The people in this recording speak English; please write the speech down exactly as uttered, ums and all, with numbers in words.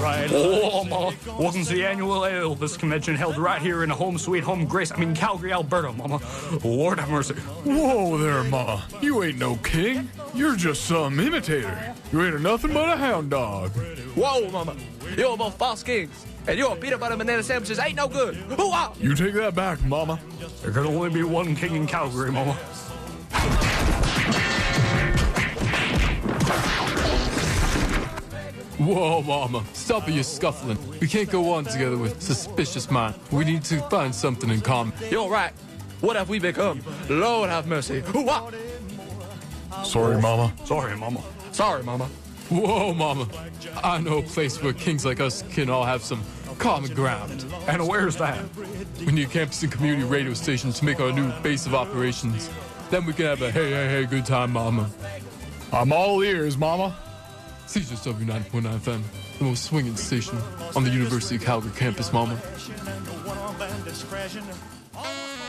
Oh, Mama. Welcome to the annual Elvis convention held right here in home sweet home Grace. I mean, Calgary, Alberta, Mama. Lord have mercy. Whoa there, Ma. You ain't no king. You're just some imitator. You ain't nothing but a hound dog. Whoa, Mama. You're both false kings. And your peanut butter banana sandwiches ain't no good. Hoo-ah! You take that back, Mama. There can only be one king in Calgary, Mama. Whoa, Mama. Stop your scuffling. We can't go on together with suspicious mind. We need to find something in common. You're right. What have we become? Lord have mercy. Hoo-ah! Sorry, Mama. Sorry, Mama. Sorry, Mama. Whoa, Mama. I know a place where kings like us can all have some common ground. And where's that? We need a campus and community radio station to make our new base of operations. Then we can have a hey, hey, hey, good time, Mama. I'm all ears, Mama. C J S W ninety point nine F M, the most swinging station on the University of Calgary campus, Mama.